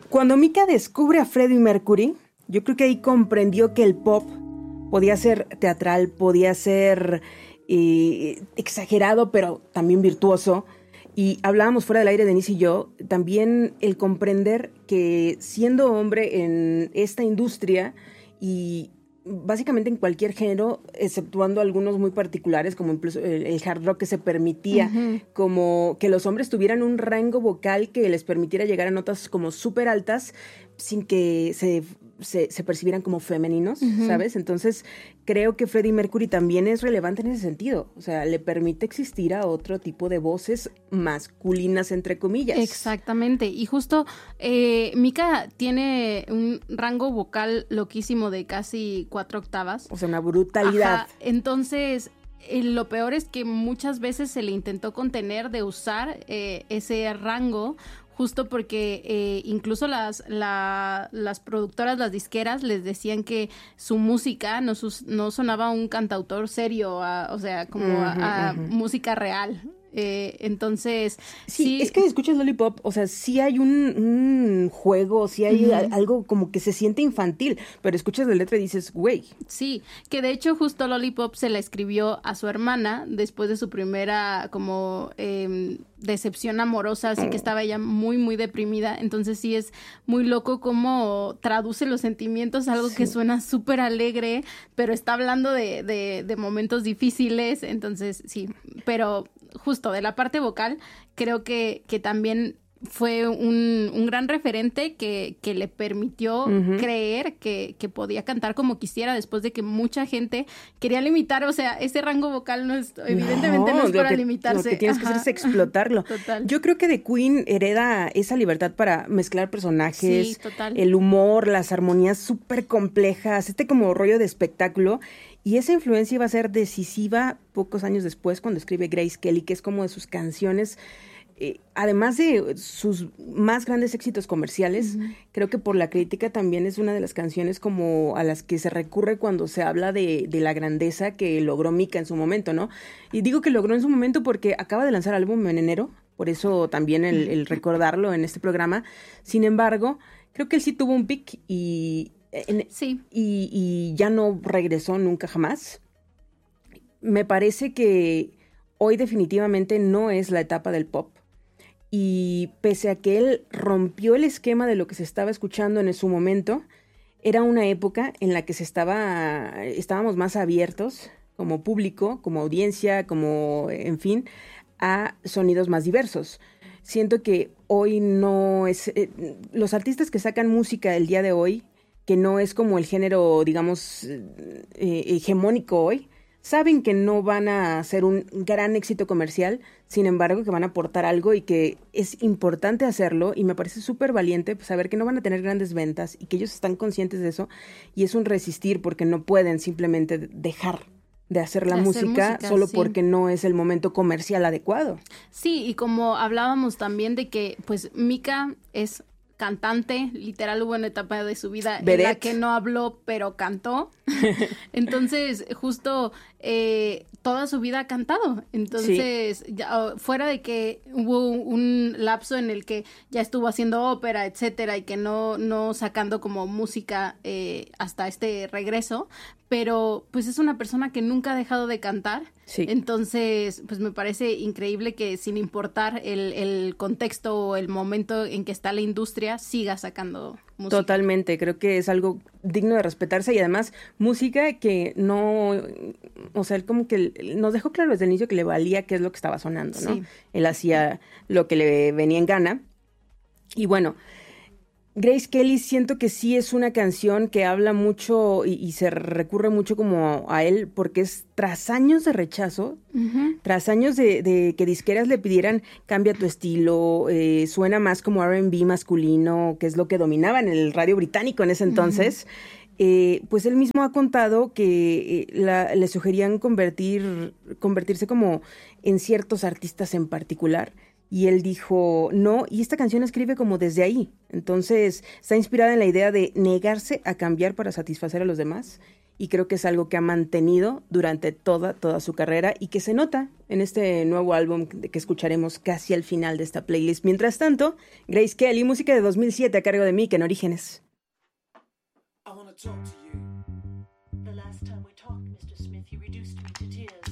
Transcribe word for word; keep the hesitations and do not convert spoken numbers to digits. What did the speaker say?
Cuando Mika descubre a Freddie Mercury, yo creo que ahí comprendió que el pop podía ser teatral, podía ser eh, exagerado, pero también virtuoso. Y hablábamos fuera del aire, Denise y yo, también el comprender que siendo hombre en esta industria y básicamente en cualquier género, exceptuando algunos muy particulares, como incluso el, el hard rock que se permitía, uh-huh. como que los hombres tuvieran un rango vocal que les permitiera llegar a notas como súper altas sin que se, se, se percibieran como femeninos, uh-huh. ¿sabes? Entonces, creo que Freddie Mercury también es relevante en ese sentido. O sea, le permite existir a otro tipo de voces masculinas, entre comillas. Exactamente. Y justo eh, Mika tiene un rango vocal loquísimo de casi cuatro octavas. O sea, una brutalidad. Ajá. Entonces, eh, lo peor es que muchas veces se le intentó contener de usar eh, ese rango, justo porque eh, incluso las, la, las productoras, las disqueras, les decían que su música no, sus, no sonaba a un cantautor serio, a, o sea, como uh-huh, a, a uh-huh. música real. Eh, entonces, sí, sí. Es que escuchas Lollipop, o sea, sí hay un, un juego, sí hay uh-huh. a, algo como que se siente infantil, pero escuchas la letra y dices, güey. Sí, que de hecho justo Lollipop se la escribió a su hermana después de su primera como eh, decepción amorosa, así oh. que estaba ella muy, muy deprimida. Entonces sí es muy loco cómo traduce los sentimientos, algo sí. que suena súper alegre, pero está hablando de, de, de momentos difíciles. Entonces sí, pero justo de la parte vocal, creo que, que también fue un, un gran referente que, que le permitió uh-huh. creer que, que podía cantar como quisiera después de que mucha gente quería limitar, o sea, ese rango vocal no es, evidentemente no, no es para que, limitarse. Lo que tienes Ajá. que hacer es explotarlo. Total. Yo creo que The Queen hereda esa libertad para mezclar personajes, sí, total. el humor, las armonías súper complejas, este como rollo de espectáculo. Y esa influencia iba a ser decisiva pocos años después cuando escribe Grace Kelly, que es como de sus canciones, eh, además de sus más grandes éxitos comerciales, uh-huh. creo que por la crítica también es una de las canciones como a las que se recurre cuando se habla de, de la grandeza que logró Mika en su momento, ¿no? Y digo que logró en su momento porque acaba de lanzar álbum en enero, por eso también el, el recordarlo en este programa. Sin embargo, creo que él sí tuvo un pic y... En, sí. y, y ya no regresó nunca jamás. Me parece que hoy definitivamente no es la etapa del pop. Y pese a que él rompió el esquema de lo que se estaba escuchando en su momento, era una época en la que se estaba, estábamos más abiertos como público, como audiencia, como, en fin, a sonidos más diversos. Siento que hoy no es... Eh, los artistas que sacan música el día de hoy, que no es como el género, digamos, eh, hegemónico hoy, saben que no van a ser un gran éxito comercial, sin embargo que van a aportar algo y que es importante hacerlo, y me parece súper valiente saber que no van a tener grandes ventas y que ellos están conscientes de eso, y es un resistir porque no pueden simplemente dejar de hacer la de música, hacer música solo sí. porque no es el momento comercial adecuado. Sí, y como hablábamos también de que pues Mika es cantante, literal hubo una etapa de su vida Vedette. En la que no habló, pero cantó. Entonces, justo eh, toda su vida ha cantado. Entonces, sí. ya, fuera de que hubo un lapso en el que ya estuvo haciendo ópera, etcétera, y que no, no sacando como música eh, hasta este regreso, pero pues es una persona que nunca ha dejado de cantar. Sí. Entonces, pues me parece increíble que sin importar el, el contexto o el momento en que está la industria, siga sacando música. Totalmente, creo que es algo digno de respetarse, y además música que no, o sea, él como que nos dejó claro desde el inicio que le valía qué es lo que estaba sonando, ¿no? Sí. Él hacía lo que le venía en gana. Y bueno, Grace Kelly siento que sí es una canción que habla mucho y, y se recurre mucho como a él, porque es tras años de rechazo, uh-huh. tras años de, de que disqueras le pidieran cambia tu estilo, eh, suena más como R and B masculino, que es lo que dominaba en el radio británico en ese entonces, uh-huh. eh, pues él mismo ha contado que eh, la, le sugerían convertir, convertirse como en ciertos artistas en particular. Y él dijo, no, y esta canción escribe como desde ahí. Entonces, está inspirada en la idea de negarse a cambiar para satisfacer a los demás. y creo que es algo que ha mantenido durante toda, toda su carrera y que se nota en este nuevo álbum que escucharemos casi al final de esta playlist. Mientras tanto, Grace Kelly, música de dos mil siete a cargo de Mick en Orígenes. I wanna talk to you. The last time we talked, mister Smith, you reduced me to tears.